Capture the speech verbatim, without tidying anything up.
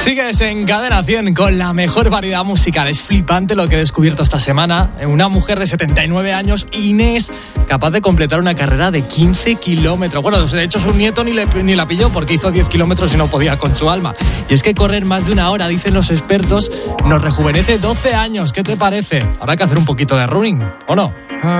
Sigues en Cadena cien con la mejor variedad musical. Es flipante lo que he descubierto esta semana. Una mujer de setenta y nueve años, Inés, capaz de completar una carrera de quince kilómetros. Bueno, de hecho su nieto ni, le, ni la pilló porque hizo diez kilómetros y no podía con su alma. Y es que correr más de una hora, dicen los expertos, nos rejuvenece doce años. ¿Qué te parece? Habrá que hacer un poquito de running, ¿o no?